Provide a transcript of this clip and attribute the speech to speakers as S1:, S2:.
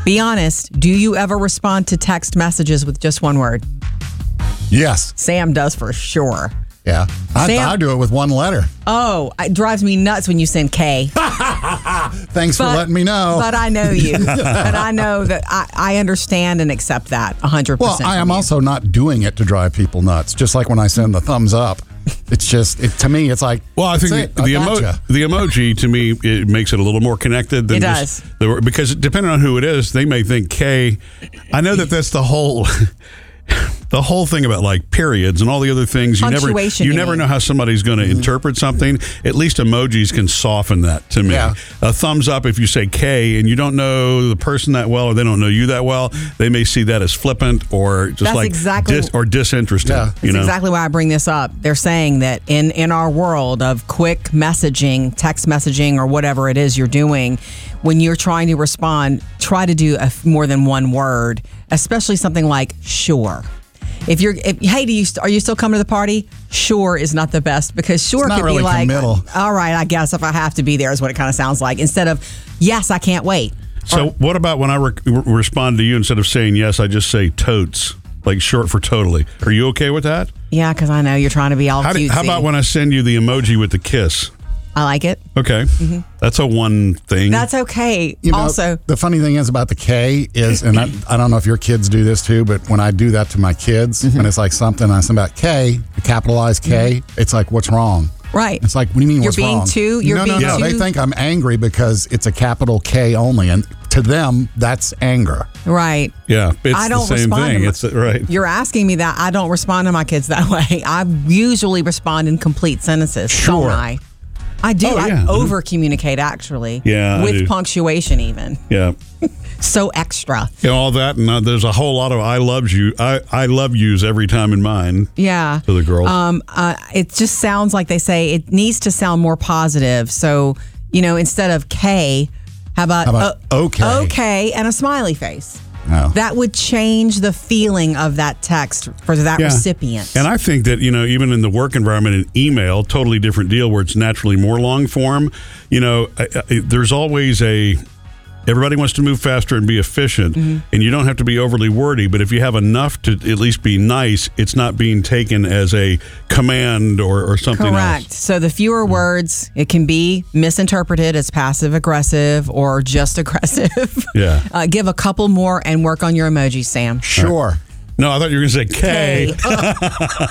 S1: Be honest. Do you ever respond to text messages with just one word?
S2: Yes.
S1: Sam does for sure.
S2: Yeah. I do it with one letter.
S1: Oh, it drives me nuts when you send K.
S2: Thanks for letting me know.
S1: But I know you. And I know that I understand and accept that 100%.
S2: Well, I am also not doing it to drive people nuts. Just like when I send the thumbs up. It's just, to me, it's like,
S3: well, I think the emoji, to me, it makes it a little more connected than because depending on who it is, they may think K. I know that that's the whole... The whole thing about like periods and all the other things, you never know how somebody's going to interpret something. At least emojis can soften that to me.
S2: Yeah.
S3: A thumbs up if you say K and you don't know the person that well or they don't know you that well, they may see that as flippant or just or disinterested.
S2: Yeah.
S1: That's exactly why I bring this up. They're saying that in our world of quick messaging, text messaging, or whatever it is you're doing, when you're trying to respond, try to do more than one word, especially something like sure. Hey, are you still coming to the party? Sure is not the best because sure could
S2: really
S1: be like,
S2: committal.
S1: All right, I guess if I have to be there is what it kind of sounds like. Instead of, yes, I can't wait.
S3: So what about when I respond to you, instead of saying yes, I just say totes, like short for totally. Are you okay with that?
S1: Yeah, because I know you're trying to be all cutesy.
S3: How about when I send you the emoji with the kiss?
S1: I like it.
S3: Okay. Mm-hmm. That's a one thing.
S1: That's okay. Also,
S2: the funny thing is about the K is, and I don't know if your kids do this too, but when I do that to my kids, when it's like something I send about K, capitalized K, it's like, what's wrong?
S1: Right.
S2: It's like, what do you mean what's wrong? No. They think I'm angry because it's a capital K only. And to them, that's anger.
S1: Right.
S3: Yeah. It's
S1: I don't
S3: the same
S1: respond
S3: thing. Right.
S1: You're asking me that. I don't respond to my kids that way. I usually respond in complete sentences.
S2: Sure.
S1: Don't I? I do.
S3: Oh, yeah.
S1: I over-communicate, actually.
S3: Yeah,
S1: with punctuation, even.
S3: Yeah.
S1: So extra.
S3: All that, and there's a whole lot of I love yous every time in mine.
S1: Yeah.
S3: To the girls.
S1: It just sounds like they say it needs to sound more positive. So, instead of K, how about
S2: okay?
S1: Okay, and a smiley face.
S2: No.
S1: That would change the feeling of that text for that recipient.
S3: And I think that, even in the work environment, an email, totally different deal where it's naturally more long form. There's always everybody wants to move faster and be efficient, and you don't have to be overly wordy, but if you have enough to at least be nice, it's not being taken as a command or something
S1: Correct.
S3: else.
S1: So the fewer words, it can be misinterpreted as passive-aggressive or just aggressive.
S3: Yeah.
S1: Give a couple more and work on your emojis, Sam.
S2: Sure.
S3: No, I thought you were going to say K.